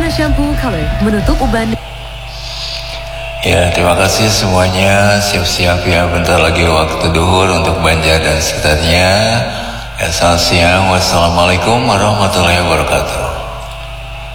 Aroma Shampoo Color menutup uban. Ya, terima kasih semuanya. Siap-siap ya, bentar lagi waktu duhur untuk Banjar dan sekitarnya. Ya, selamat siang. Wassalamualaikum warahmatullahi wabarakatuh.